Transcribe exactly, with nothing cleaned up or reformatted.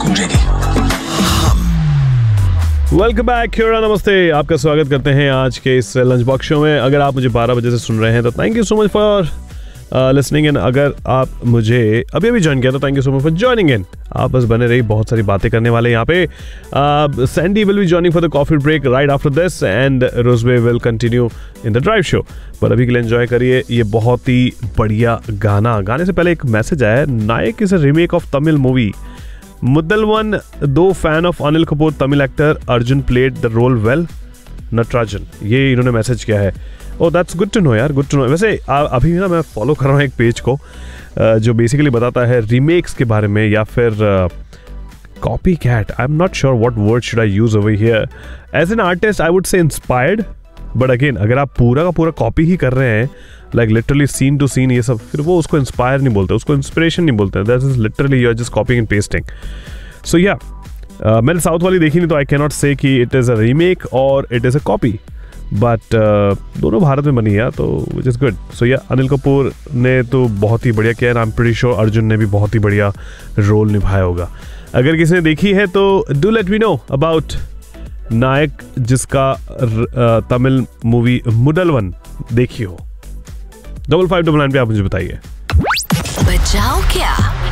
गूंजेगी। Welcome back, Quora नमस्ते, आपका स्वागत करते हैं आज के इस लंच बॉक्स शो में। अगर आप मुझे बारह बजे से सुन रहे हैं तो thank you so much for listening in. अगर आप मुझे अभी अभी ज्वाइन किया तो thank you so much for joining in. आप बस बने रही, बहुत सारी बातें करने वाले यहाँ पे। Sandy will be joining for the coffee break right after this and रोजबे will continue in the drive show. पर अभी के लिए एंजॉय करिए ये बहुत ही बढ़िया गाना। गाने से पहले एक मैसेज आया है, नायक is a remake of Tamil movie मुद्दल वन, दो fan of Anil Kapoor Tamil actor Arjun played the role well, Natarajan. ये इन्होंने मैसेज किया है। ओ दैट्स गुड टू नो यार, गुड टू नो। वैसे आ, अभी ना मैं फॉलो कर रहा हूँ एक पेज को जो बेसिकली बताता है रीमेक्स के बारे में या फिर copy cat. I am not sure what word should I use over here. As an artist I would say inspired, but again अगर आप पूरा का पूरा कॉपी ही कर रहे हैं, like literally scene to scene ये सब, फिर वो उसको इंस्पायर नहीं बोलते, उसको इंस्पिरेशन नहीं बोलते। That is literally you are just copying and pasting. सो या मैंने साउथ वाली देखी नहीं तो आई कैन नॉट से कि इट इज़ अ रीमेक और it is a copy, but दोनों भारत में बनी है तो विच इज़ गुड। सो या अनिल कपूर ने तो बहुत ही बढ़िया किया, I am pretty sure Arjun ने भी बहुत ही बढ़िया रोल निभाया होगा। अगर किसी ने देखी है तो do let me know about नायक, जिसका तमिल मूवी मुद्दल वन देखी हो। डबल फाइव डबल नाइन पे आप मुझे बताइए। बचाओ क्या